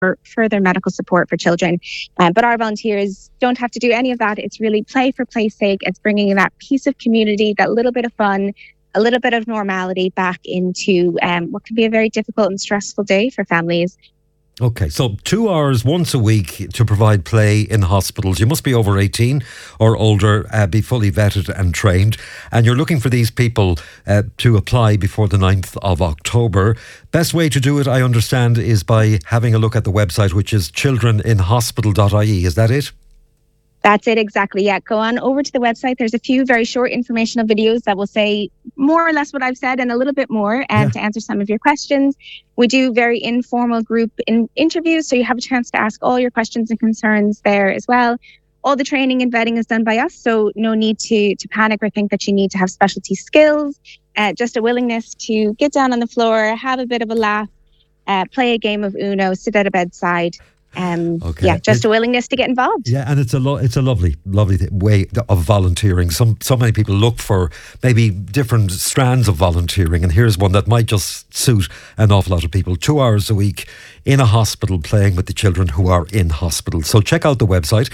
further medical support for children. But our volunteers don't have to do any of that. It's really play for play's sake. It's bringing that piece of community, that little bit of fun, a little bit of normality back into what can be a very difficult and stressful day for families. Okay, so 2 hours once a week to provide play in hospitals. You must be over 18 or older, be fully vetted and trained. And you're looking for these people to apply before the 9th of October. Best way to do it, I understand, is by having a look at the website, which is childreninhospital.ie. Is that it? That's it, exactly. Yeah, go on over to the website. There's a few very short informational videos that will say more or less what I've said and a little bit more to answer some of your questions. We do very informal group interviews, so you have a chance to ask all your questions and concerns there as well. All the training and vetting is done by us, so no need to panic or think that you need to have specialty skills. Just a willingness to get down on the floor, have a bit of a laugh, play a game of Uno, sit at a bedside. Just a willingness to get involved. Yeah, and it's a lovely way of volunteering. So many people look for maybe different strands of volunteering, and here's one that might just suit an awful lot of people. 2 hours a week in a hospital playing with the children who are in hospital. So check out the website,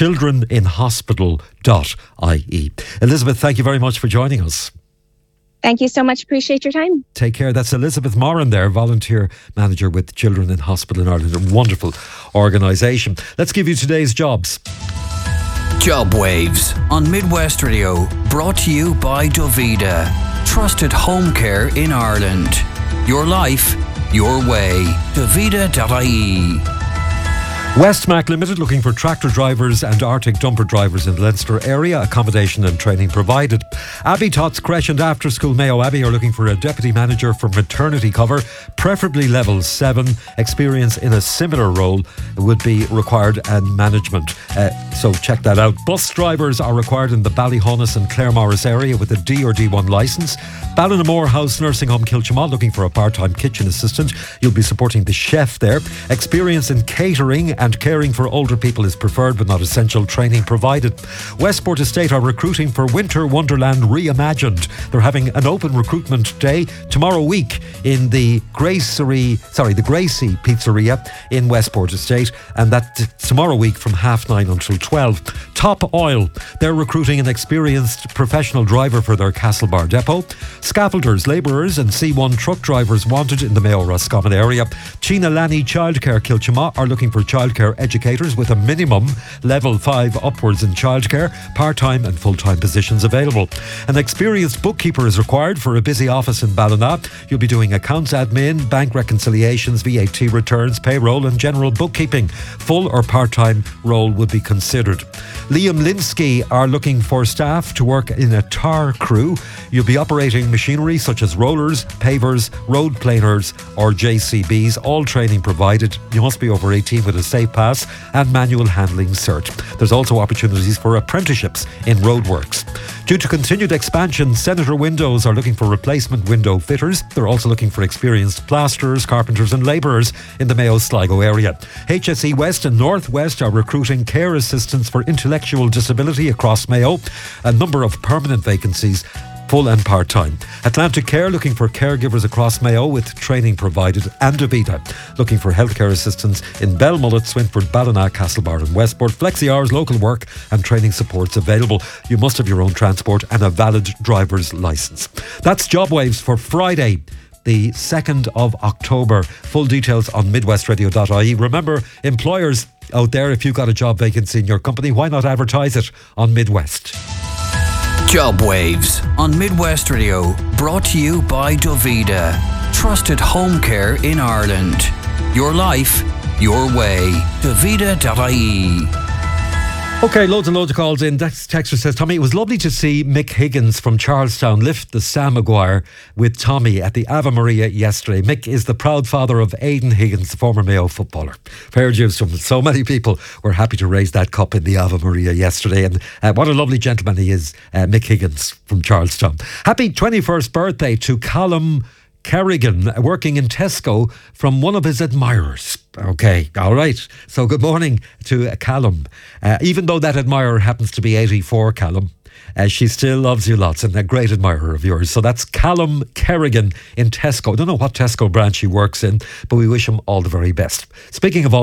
childreninhospital.ie. Elizabeth, thank you very much for joining us. Thank you so much. Appreciate your time. Take care. That's Elizabeth Moran there, volunteer manager with Children in Hospital in Ireland. A wonderful organisation. Let's give you today's jobs. Job Waves on Midwest Radio, brought to you by Dovida. Trusted home care in Ireland. Your life, your way. Dovida.ie. Westmac Limited looking for tractor drivers and Arctic dumper drivers in the Leinster area. Accommodation and training provided. Abbey Tots Creche and After School Mayo Abbey are looking for a deputy manager for maternity cover, preferably level 7. Experience in a similar role would be required, and management. So check that out. Bus drivers are required in the Ballyhonus and Claremorris area with a D or D1 licence. Ballinamore House Nursing Home Kilchimod looking for a part-time kitchen assistant. You'll be supporting the chef there. Experience in catering and caring for older people is preferred but not essential. Training provided. Westport Estate are recruiting for Winter Wonderland Reimagined. They're having an open recruitment day tomorrow week in the Gracie Pizzeria in Westport Estate, and that's tomorrow week from 9:30 until 12. Top Oil, they're recruiting an experienced professional driver for their Castlebar depot. Scaffolders, labourers and C1 truck drivers wanted in the Mayo Roscommon area. China Lanny Childcare Kilchima are looking for childcare educators with a minimum level 5 upwards in childcare, part-time and full-time positions available. An experienced bookkeeper is required for a busy office in Ballina. You'll be doing accounts admin, bank reconciliations, VAT returns, payroll and general bookkeeping. Full or part-time role would be considered. Liam Linsky are looking for staff to work in a tar crew. You'll be operating machinery such as rollers, pavers, road planers or JCBs. All training provided. You must be over 18 with a safe pass and manual handling cert. There's also opportunities for apprenticeships in roadworks. Due to continued expansion, Senator Windows are looking for replacement window fitters. They're also looking for experienced plasterers, carpenters and labourers in the Mayo Sligo area. HSE West and North West are recruiting care assistants for intellectual disability across Mayo. A number of permanent vacancies, full and part-time. Atlantic Care looking for caregivers across Mayo with training provided, and Davida looking for healthcare assistants in Belmullet, Swinford, Ballina, Castlebar and Westport. Flexi hours, local work and training supports available. You must have your own transport and a valid driver's licence. That's Job Waves for Friday, the 2nd of October. Full details on midwestradio.ie. Remember, employers out there, if you've got a job vacancy in your company, why not advertise it on Midwest? Job Waves on Midwest Radio, brought to you by Dovida. Trusted home care in Ireland. Your life, your way. Dovida.ie. Okay, loads and loads of calls in. Texter says, Tommy, it was lovely to see Mick Higgins from Charlestown lift the Sam Maguire with Tommy at the Ave Maria yesterday. Mick is the proud father of Aidan Higgins, the former Mayo footballer. Fair dues to him. So many people were happy to raise that cup in the Ave Maria yesterday. And what a lovely gentleman he is, Mick Higgins from Charlestown. Happy 21st birthday to Callum Kerrigan, working in Tesco, from one of his admirers. Okay, all right. So good morning to Callum. Even though that admirer happens to be 84, Callum, She still loves you lots and a great admirer of yours. So that's Callum Kerrigan in Tesco. I don't know what Tesco branch he works in, but we wish him all the very best. Speaking of all